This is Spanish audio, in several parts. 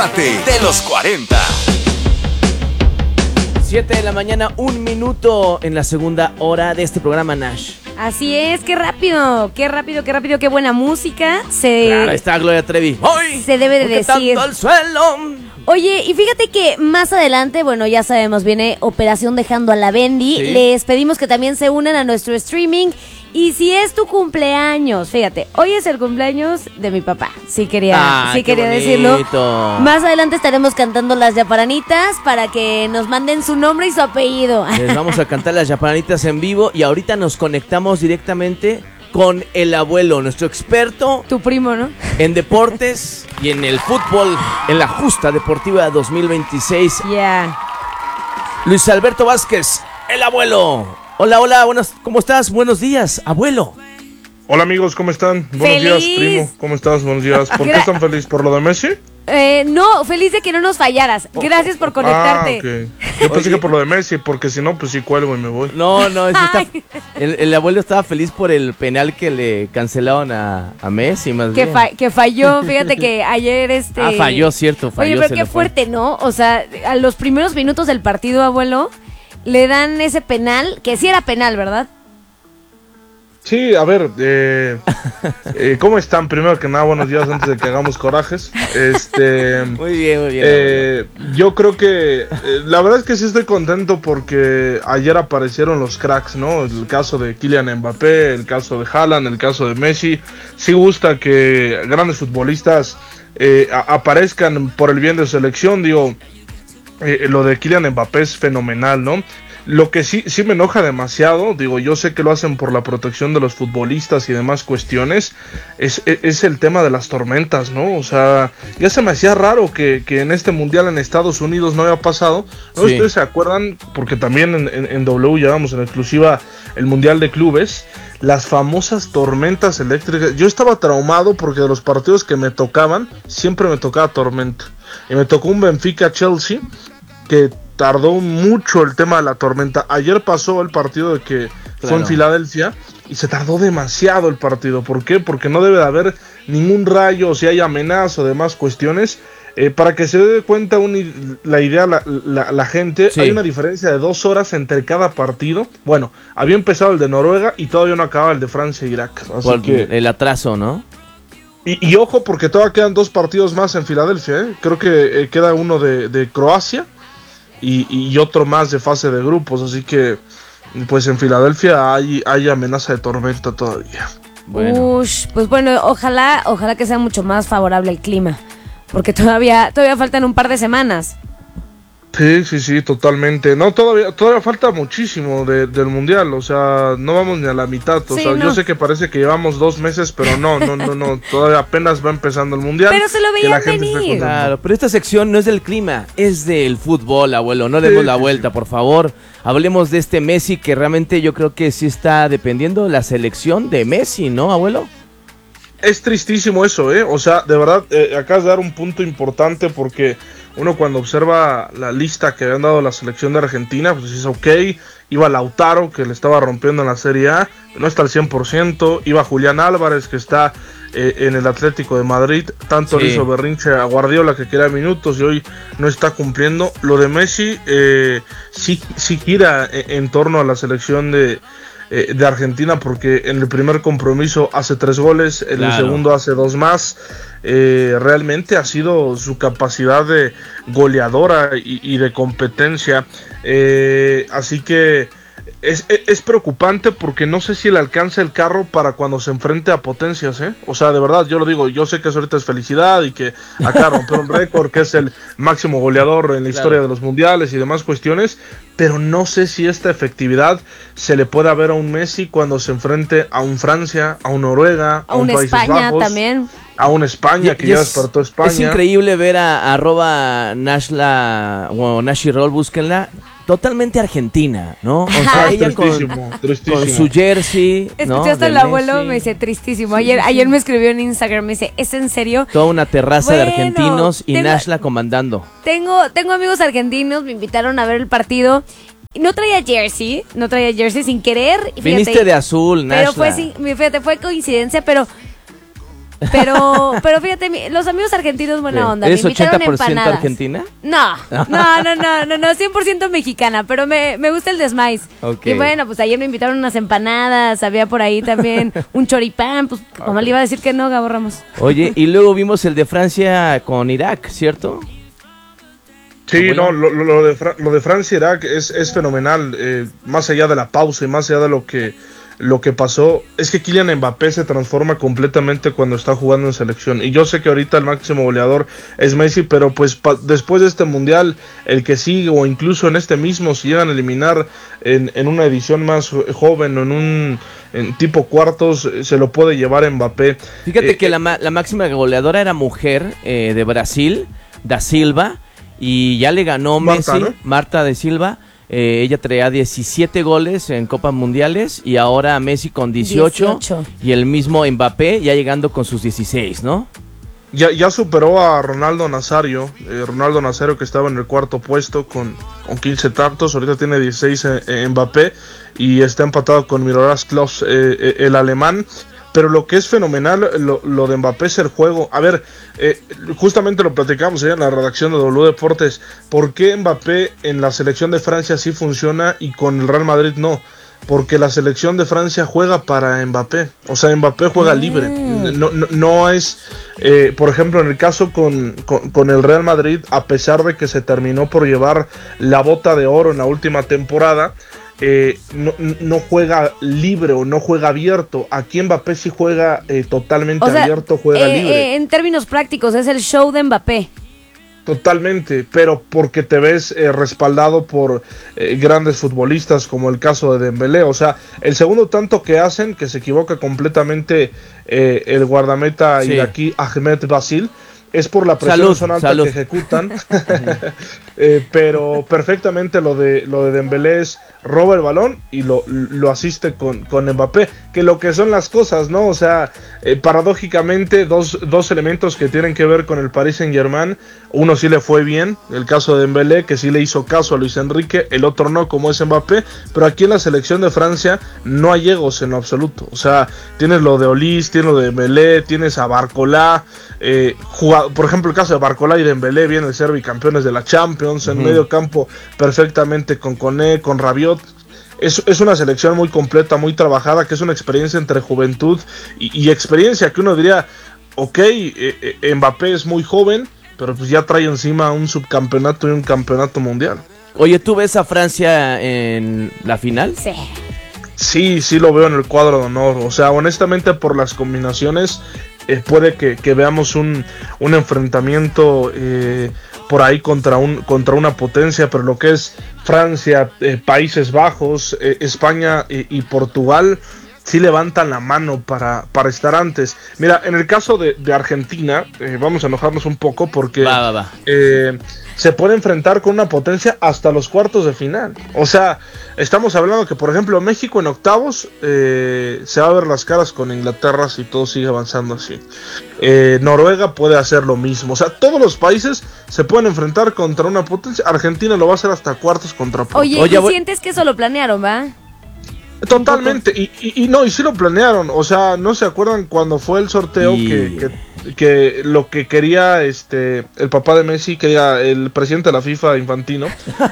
debate de los 40. 7 de la mañana, 1 minuto en la segunda hora de este programa, Nash. Así es, qué rápido, qué buena música. Claro, ahí está Gloria Trevi. ¡Hoy! Se debe de decir. Tanto al suelo. Oye, y fíjate que más adelante, bueno, ya sabemos, viene Operación Dejando a la Bendy. Sí. Les pedimos que también se unan a nuestro streaming. Y si es tu cumpleaños, fíjate, hoy es el cumpleaños de mi papá. Sí quería decirlo. Más adelante estaremos cantando las yaparanitas para que nos manden su nombre y su apellido. Les vamos a cantar las yaparanitas en vivo y ahorita nos conectamos directamente con el abuelo, nuestro experto. Tu primo, ¿no? En deportes y en el fútbol, en la justa deportiva 2026. Ya. Luis Alberto Vázquez, el abuelo. Hola, ¿cómo estás? Buenos días, abuelo. Hola amigos, ¿cómo están? Buenos días, primo, ¿cómo estás? Buenos días. ¿Por qué están felices? ¿Por lo de Messi? No, feliz de que no nos fallaras. Gracias por conectarte. Okay. Yo pensé que por lo de Messi, porque si no, pues sí cuelgo y me voy. No, el abuelo estaba feliz por el penal que le cancelaron a Messi, más bien. Que falló, fíjate que ayer falló, cierto, falló. Oye, pero qué fuerte, ¿no? O sea, a los primeros minutos del partido, abuelo, le dan ese penal, que sí era penal, ¿verdad? Sí, a ver, ¿cómo están? Primero que nada, buenos días antes de que hagamos corajes. Muy bien. Yo creo que, la verdad es que sí estoy contento porque ayer aparecieron los cracks, ¿no? El caso de Kylian Mbappé, el caso de Haaland, el caso de Messi. Sí gusta que grandes futbolistas aparezcan por el bien de su selección, digo. Lo de Kylian Mbappé es fenomenal, ¿no? Lo que sí me enoja demasiado, digo, yo sé que lo hacen por la protección de los futbolistas y demás cuestiones, es el tema de las tormentas, ¿no? O sea, ya se me hacía raro que en este mundial en Estados Unidos no había pasado. ¿No? Sí. ¿Ustedes se acuerdan? Porque también en W llevamos en exclusiva el mundial de clubes, las famosas tormentas eléctricas. Yo estaba traumado porque de los partidos que me tocaban, siempre me tocaba tormenta. Y me tocó un Benfica-Chelsea que tardó mucho el tema de la tormenta. Ayer pasó el partido de que fue en Filadelfia y se tardó demasiado el partido. ¿Por qué? Porque no debe de haber ningún rayo, si hay amenaza o demás cuestiones. Para que se dé cuenta la idea la gente, sí. Hay una diferencia de 2 horas entre cada partido. Bueno, había empezado el de Noruega y todavía no acababa el de Francia e Irak. Así que el atraso, ¿no? Y ojo, porque todavía quedan 2 partidos más en Filadelfia, ¿eh? Creo que queda uno de Croacia y otro más de fase de grupos, así que pues en Filadelfia hay amenaza de tormenta todavía. Bueno. Pues bueno, ojalá que sea mucho más favorable el clima, porque todavía faltan un par de semanas. Sí, totalmente. No, todavía falta muchísimo del mundial, o sea, no vamos ni a la mitad, o sea, no. Yo sé que parece que llevamos 2 meses, pero no, todavía apenas va empezando el mundial. Pero se lo veían venir. Claro, pero esta sección no es del clima, es del fútbol, abuelo, no demos la vuelta, por favor. Hablemos de este Messi que realmente yo creo que sí está dependiendo de la selección de Messi, ¿no, abuelo? Es tristísimo eso, o sea, de verdad, acabas de dar un punto importante porque uno cuando observa la lista que habían dado la selección de Argentina, pues dices, ok, iba Lautaro, que le estaba rompiendo en la Serie A, no está al 100%, iba Julián Álvarez, que está en el Atlético de Madrid, tanto le hizo berrinche a Guardiola, que quería minutos y hoy no está cumpliendo. Lo de Messi sí gira en torno a la selección de Argentina, porque en el primer compromiso hace 3 goles, en el segundo hace 2 más. Realmente ha sido su capacidad de goleadora y de competencia, así que es preocupante porque no sé si le alcanza el carro para cuando se enfrente a potencias, o sea, de verdad, yo lo digo, yo sé que eso ahorita es felicidad y que acá rompió un récord, que es el máximo goleador en la historia de los mundiales y demás cuestiones, pero no sé si esta efectividad se le pueda ver a un Messi cuando se enfrente a un Francia, a un Noruega, a un Países España Bajos, también. A una España que ya despertó España. Es increíble ver a @Nashla o Nashi Roll, búsquenla, totalmente argentina, ¿no? O sea, ella tristísimo. Con su jersey, ¿no? Escuchaste al abuelo, me dice tristísimo. Ayer me escribió en Instagram, me dice, ¿es en serio? Toda una terraza de argentinos y Nashla comandando. Tengo amigos argentinos, me invitaron a ver el partido. No traía jersey sin querer. Viniste de azul, Nashla. Pero fue coincidencia, pero Pero fíjate, los amigos argentinos buena onda. ¿Eres me invitaron 80% empanadas. argentina? No, 100% mexicana, pero me gusta el desmais. Okay. Y bueno, pues ayer me invitaron unas empanadas, había por ahí también un choripán, pues mamá le iba a decir que no, Gabo Ramos. Oye, y luego vimos el de Francia con Irak, ¿cierto? Sí, no, lo de Francia-Irak es fenomenal, más allá de la pausa y más allá de lo que pasó, es que Kylian Mbappé se transforma completamente cuando está jugando en selección. Y yo sé que ahorita el máximo goleador es Messi, pero pues después de este mundial, el que sigue o incluso en este mismo, si llegan a eliminar en una edición más joven o en tipo cuartos, se lo puede llevar Mbappé. Fíjate que la máxima goleadora era mujer de Brasil, Da Silva, y ya le ganó Marta, Messi, ¿no? Marta de Silva. Ella traía 17 goles en Copas Mundiales y ahora Messi con 18 y el mismo Mbappé ya llegando con sus 16, ¿no? Ya superó a Ronaldo Nazario, que estaba en el cuarto puesto con 15 tantos, ahorita tiene 16 Mbappé y está empatado con Miroslav Klose, el alemán. Pero lo que es fenomenal, lo de Mbappé es el juego. A ver, justamente lo platicamos en la redacción de W Deportes. ¿Por qué Mbappé en la selección de Francia sí funciona y con el Real Madrid no? Porque la selección de Francia juega para Mbappé. O sea, Mbappé juega libre. No es... por ejemplo, en el caso con el Real Madrid, a pesar de que se terminó por llevar la bota de oro en la última temporada... no juega libre o no juega abierto. Aquí Mbappé sí juega totalmente abierto, juega libre. En términos prácticos, es el show de Mbappé. Totalmente, pero porque te ves respaldado por grandes futbolistas como el caso de Dembélé. O sea, el segundo tanto que hacen, que se equivoca completamente el guardameta iraquí Ahmed Basil, es por la presión sonante que ejecutan. Pero perfectamente lo de Dembélé es roba el balón y lo asiste con Mbappé, que lo que son las cosas, ¿no? O sea, paradójicamente dos elementos que tienen que ver con el Paris Saint-Germain. Uno sí le fue bien, el caso de Dembélé, que sí le hizo caso a Luis Enrique, el otro no, como es Mbappé. Pero aquí en la selección de Francia no hay egos en lo absoluto. O sea, tienes lo de Olise, tienes lo de Dembélé, tienes a Barcola, por ejemplo el caso de Barcola y Dembélé, vienen de ser bicampeones de la Champions, en medio campo perfectamente con Koné, con Rabiot. Es una selección muy completa, muy trabajada, que es una experiencia entre juventud y experiencia, que uno diría, ok, Mbappé es muy joven, pero pues ya trae encima un subcampeonato y un campeonato mundial. Oye, ¿tú ves a Francia en la final? Sí lo veo en el cuadro de honor. O sea, honestamente, por las combinaciones, puede que veamos un enfrentamiento por ahí contra una potencia, pero lo que es Francia, Países Bajos, España y Portugal sí levantan la mano para estar antes. Mira, en el caso de Argentina, vamos a enojarnos un poco porque se puede enfrentar con una potencia hasta los cuartos de final. O sea, estamos hablando que, por ejemplo, México en octavos se va a ver las caras con Inglaterra si todo sigue avanzando así. Noruega puede hacer lo mismo. O sea, todos los países se pueden enfrentar contra una potencia. Argentina lo va a hacer hasta cuartos contra Portugal. Oye, ¿y sientes que eso lo planearon, va? Totalmente, y sí lo planearon. O sea, ¿no se acuerdan cuando fue el sorteo que lo que quería el papá de Messi, quería el presidente de la FIFA, Infantino,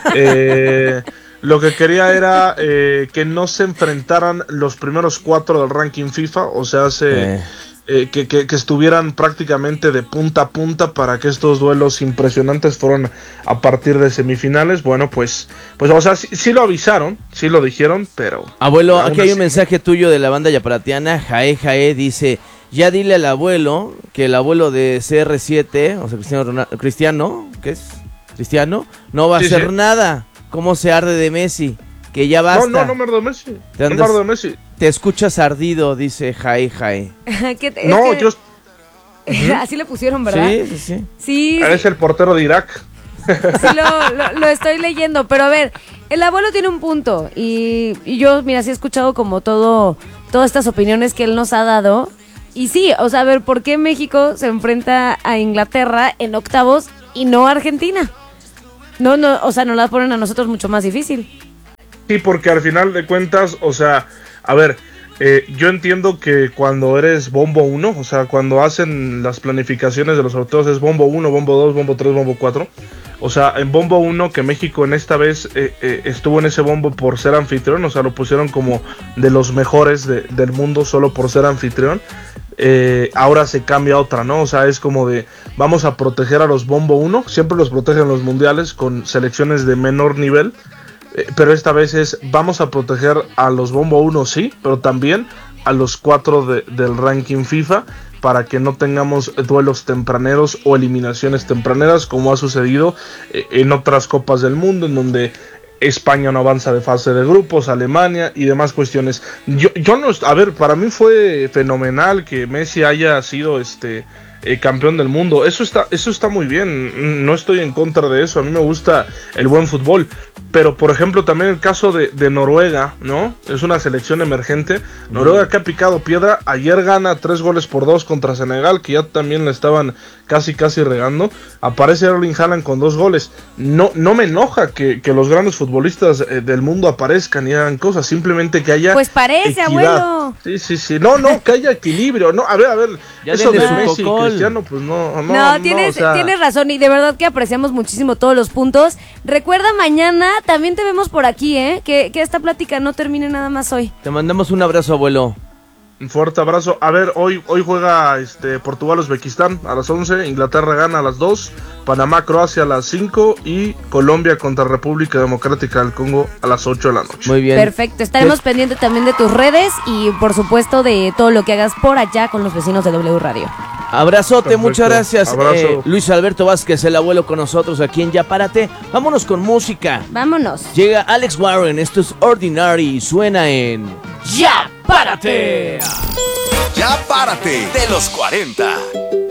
lo que quería era que no se enfrentaran los primeros 4 del ranking FIFA? O sea, que estuvieran prácticamente de punta a punta para que estos duelos impresionantes fueran a partir de semifinales. Bueno, pues o sea, sí lo avisaron, sí lo dijeron, pero... Abuelo, aquí hay un mensaje tuyo de la banda yaparatiana. Jae dice, ya dile al abuelo que el abuelo de CR7, o sea, Cristiano, ¿qué es? Cristiano, no va a hacer nada. ¿Cómo se arde de Messi? Que ya basta. No me ardo de Messi. No me ardo de Messi. Te escuchas ardido, dice Jae. Yo... Así le pusieron, ¿verdad? Sí. Es el portero de Irak. Sí, lo estoy leyendo, pero a ver, el abuelo tiene un punto y yo, mira, sí he escuchado como todas estas opiniones que él nos ha dado. Y sí, o sea, a ver, ¿por qué México se enfrenta a Inglaterra en octavos y no a Argentina? No, o sea, nos la ponen a nosotros mucho más difícil. Sí, porque al final de cuentas, o sea, a ver, Yo entiendo que cuando eres bombo 1, o sea, cuando hacen las planificaciones de los sorteos es bombo 1, bombo 2, bombo 3, bombo 4. O sea, en bombo 1, que México en esta vez estuvo en ese bombo por ser anfitrión, o sea, lo pusieron como de los mejores del mundo solo por ser anfitrión. Ahora se cambia a otra, ¿no? O sea, es como de, vamos a proteger a los bombo 1, siempre los protegen los mundiales con selecciones de menor nivel. Pero esta vez es, vamos a proteger a los bombo 1, sí, pero también a los 4 del ranking FIFA, para que no tengamos duelos tempraneros o eliminaciones tempraneras, como ha sucedido en otras copas del mundo, en donde España no avanza de fase de grupos, Alemania y demás cuestiones. Yo no, a ver, para mí fue fenomenal que Messi haya sido campeón del mundo. Eso está muy bien, no estoy en contra de eso, a mí me gusta el buen fútbol, pero por ejemplo también el caso de Noruega, ¿no? Es una selección emergente, Noruega que ha picado piedra, ayer gana 3-2 contra Senegal, que ya también la estaban casi regando, aparece Erling Haaland con 2 goles, no me enoja que los grandes futbolistas del mundo aparezcan y hagan cosas, simplemente que haya pues parece, equidad. Abuelo. Sí, no, que haya equilibrio, no, a ver, ya eso de Messi y Cristiano, pues no, tienes, o sea, tienes razón y de verdad que apreciamos muchísimo todos los puntos. Recuerda, mañana también te vemos por aquí, que esta plática no termine nada más hoy. Te mandamos un abrazo, abuelo. Un fuerte abrazo. A ver, hoy juega Portugal-Uzbekistán a las 11, Inglaterra gana a las 2, Panamá-Croacia a las 5 y Colombia contra República Democrática del Congo a las 8 de la noche. Muy bien. Perfecto, estaremos pendientes también de tus redes y por supuesto de todo lo que hagas por allá con los vecinos de W Radio. Abrazote, Perfecto. muchas gracias. Abrazo. Luis Alberto Vázquez, el abuelo, con nosotros aquí en Ya Párate. Vámonos con música. Vámonos. Llega Alex Warren, esto es Ordinary y suena en Ya Párate. Ya Párate de los 40.